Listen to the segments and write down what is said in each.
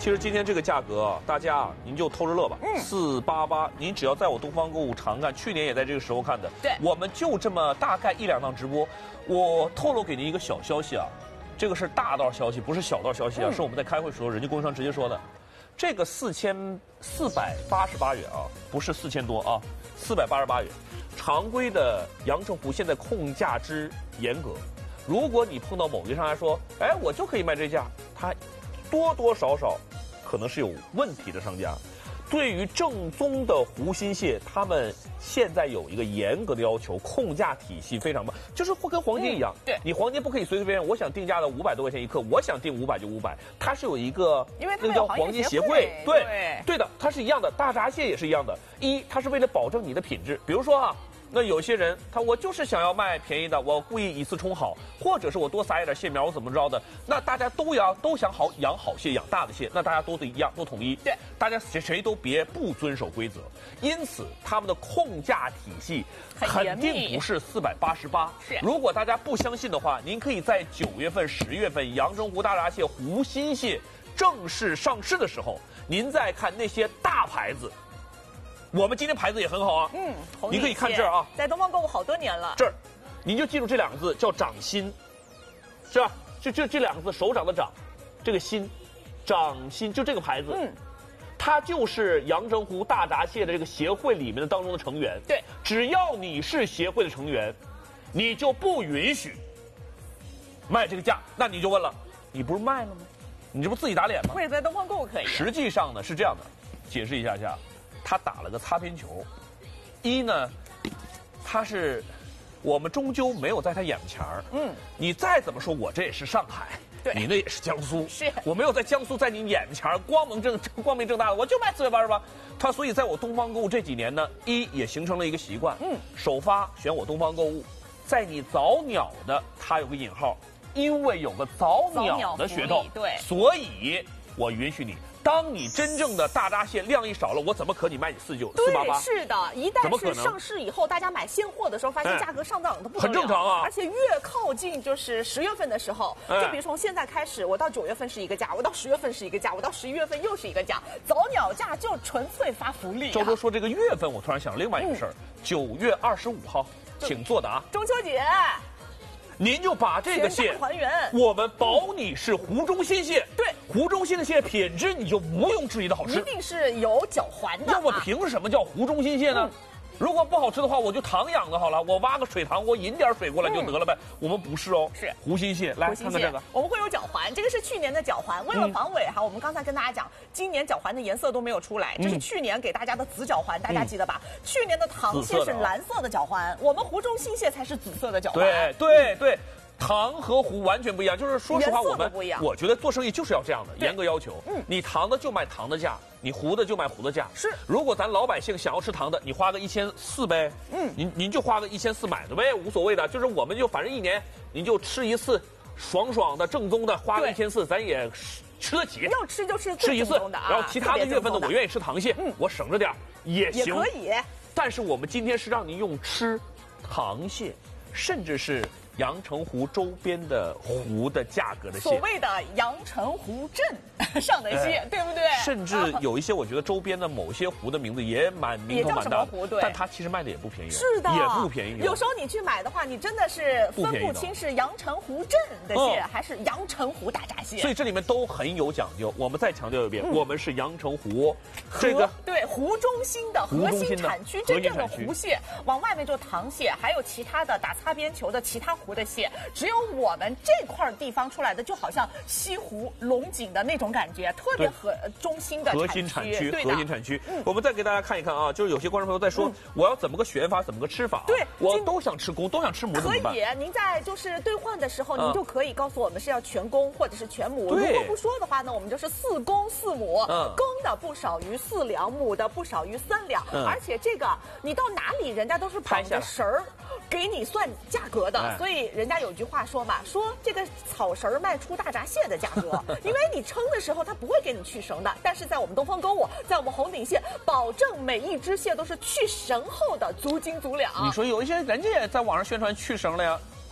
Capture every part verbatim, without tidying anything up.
其实今天这个价格啊，大家啊，您就偷着乐吧。嗯，四八八，您只要在我东方购物常看，去年也在这个时候看的。 对， 我们就这么大概一两档直播。我透露给您一个小消息啊，这个是大道消息，不是小道消息啊，嗯、是我们在开会时候人家供应商直接说的。这个四千四百八十八元啊，不是四千多啊，四百八十八元。常规的阳澄湖现在控价之严格，如果你碰到某个商家说，哎，我就可以卖这价，他多多少少可能是有问题的商家。对于正宗的湖心蟹，他们现在有一个严格的要求，控价体系非常棒，就是会跟黄金一样， 嗯、对， 你黄金不可以随随便便，我想定价的五百多块钱一克，我想定五百就五百，它是有一个， 因为那个叫黄金协会， 对对对的，它是一样的，大闸蟹也是一样的，一它是为了保证你的品质，比如说啊。那有些人他我就是想要卖便宜的，我故意以次充好，或者是我多撒一点蟹苗，我怎么着的？那大家都养都想好养好蟹，养大的蟹，那大家都得一样，都统一。 对， 大家谁谁都别不遵守规则。因此，他们的控价体系肯定不是四百八十八。 是， 如果大家不相信的话，您可以在九月份、十月份阳澄湖大闸蟹、湖心蟹正式上市的时候，您再看那些大牌子。我们今天牌子也很好啊， 嗯， 你可以看这儿啊， 在东方购物好多年了。 这儿，您就记住这两个字叫掌心，是吧？这这这两个字，手掌的掌，这个心，掌心就这个牌子，嗯，它就是阳澄湖大闸蟹的这个协会里面的当中的成员。 对， 只要你是协会的成员，你就不允许卖这个价。那你就问了，你不是卖了吗？你这不自己打脸吗？ 为什么在东方购物可以？ 实际上呢是这样的，解释一下下。他打了个擦边球，一呢，他是我们终究没有在他眼前儿。嗯，你再怎么说，我这也是上海， 对， 你那也是江苏， 是我没有在江苏在你眼前光明正光明正大的，我就卖四百八十八。他所以在我东方购物这几年呢，一也形成了一个习惯，嗯，首发选我东方购物，在你早鸟的他有个引号，因为有个早鸟的噱头， 对， 所以我允许你。当你真正的大闸蟹量一少了，我怎么可你卖你四九四八八？ 是的，一旦是上市以后，大家买现货的时候，发现价格上涨的不得了， 很正常啊。 而且越靠近就是十月份的时候，就比如从现在开始，我到九月份是一个价，我到十月份是一个价，我到十一月份又是一个价，早鸟价就纯粹发福利、啊。 周周说这个月份，我突然想另外一个事儿，九、嗯、月二十五号，请作答。 中秋节。 您就把这个蟹还原， 我们保你是湖中心蟹。 对， 湖中心的蟹品质你就毋庸置疑的好吃， 一定是有脚环的。 要么凭什么叫湖中心蟹呢？嗯，如果不好吃的话，我就塘养的好了，我挖个水塘，我引点水过来就得了呗。嗯、我们不是哦， 是湖心蟹。来看看这个， 我们会有脚环，这个是去年的脚环。为了防伪哈，嗯、我们刚才跟大家讲，今年脚环的颜色都没有出来，这是去年给大家的紫脚环，嗯、大家记得吧？去年的塘蟹是蓝色的脚环，我们湖中心蟹才是紫色的脚环。 对对对。塘和湖完全不一样，就是说实话，我们我觉得做生意就是要这样的严格要求。嗯，你塘的就卖塘的价，你湖的就卖湖的价。 是， 如果咱老百姓想要吃塘的，你花个一千四呗。嗯，您您就花个一千四买的呗，无所谓的。就是我们就反正一年您就吃一次，爽爽的正宗的，花个一千四，咱也吃得起。 要吃就吃吃一次， 啊、 然后其他的月份呢，我愿意吃螃蟹，嗯，我省着点也行， 也可以。 但是我们今天是让您用吃螃蟹，甚至是。阳澄湖周边的湖的价格的蟹， 所谓的阳澄湖镇上的蟹，哎、对不对？ 甚至有一些，我觉得周边的某些湖的名字也蛮名头蛮大的，但它其实卖的也不便宜， 是的， 也不便宜。 有时候你去买的话，你真的是分不清是阳澄湖镇的蟹、哦、还是阳澄湖大闸蟹。 所以这里面都很有讲究。我们再强调一遍，嗯、我们是阳澄湖这个对湖中心的核心产区，真正的湖蟹，往外面就塘蟹，还有其他的打擦边球的其他。湖的蟹，只有我们这块地方出来的，就好像西湖龙井的那种感觉，特别核中心的核心产区，核心产区。嗯，我们再给大家看一看啊，就是有些观众朋友在说，嗯、我要怎么个选法，怎么个吃法、啊？对，我都想吃公，都想吃母，怎么办？ 可以，您在就是兑换的时候，您就可以告诉我们是要全公或者是全母。如果不说的话呢，我们就是四公四母，嗯、公的不少于四两，母的不少于三两。嗯、而且这个你到哪里，人家都是绑着绳儿给你算价格的，哎、所以。人家有句话说嘛，说这个草绳卖出大闸蟹的价格，因为你称的时候他不会给你去绳的，但是在我们东方购物，在我们红顶蟹，保证每一只蟹都是去绳后的足斤足两。 你说有一些人家也在网上宣传去绳了呀，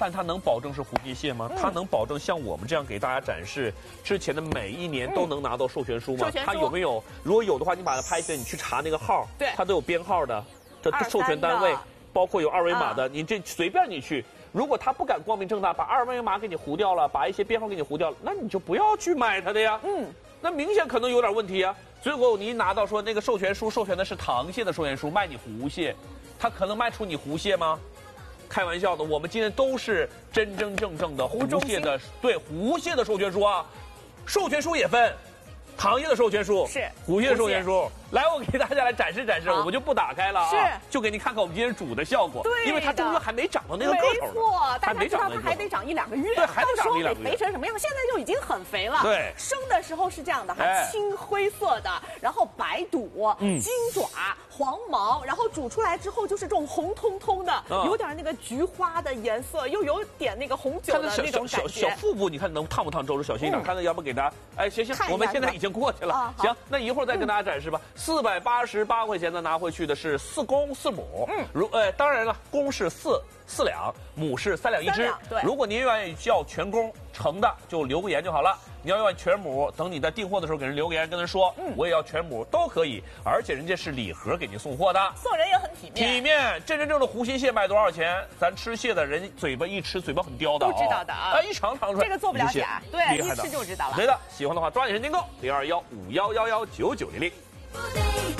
但它能保证是蝴蝶蟹吗？嗯、它能保证像我们这样给大家展示之前的每一年都能拿到授权书吗？ 嗯、 它有没有？如果有的话，你把它拍下来，你去查那个号， 对， 它都有编号的，这授权单位，包括有二维码的，嗯、你这随便你去。如果他不敢光明正大把二维码给你糊掉了，把一些编号给你糊掉了，那你就不要去买它的呀。嗯，那明显可能有点问题呀。最后你一拿到说那个授权书授权的是螃蟹的授权书，卖你湖蟹，他可能卖出你湖蟹吗？开玩笑的，我们今天都是真真正正的湖蟹的，对湖蟹的授权书啊，授权书也分。螃蟹的授权书是湖蟹的授权书，来，我给大家来展示展示，我们就不打开了啊， 是， 就给你看看我们今天煮的效果。 对， 因为它终究还没长到那个个头呢， 没错， 还没长到它还得长一两个月， 对，还得长一两个月。 到时候得肥成什么样？现在就已经很肥了。 对， 生的时候是这样的哈，青灰色的，然后白肚、金爪、黄毛，然后煮出来之后就是这种红彤彤的，有点那个菊花的颜色，又有点那个红酒的那种感觉。 小腹部你看能烫不烫？周周小心一点，看看要不给大家。哎，行行，我们现在已经过去了。行，那一会儿再跟大家展示吧。四百八十八块钱的拿回去的是四公四母，嗯，如呃，当然了，公是四四两，母是三两一只。 对， 如果您愿意要全公成的，就留个言就好了。你要愿意全母，等你在订货的时候给人留个言，跟人说，嗯，我也要全母都可以，而且人家是礼盒给您送货的， 送人也很体面。 体面，真真正的湖心蟹卖多少钱？咱吃蟹的人嘴巴一吃，嘴巴很刁的， 都知道的啊， 哎，一尝尝出来， 这个做不了假，对，一吃就知道了。 对的，喜欢的话抓紧时间订购零二幺五幺幺幺九九零零。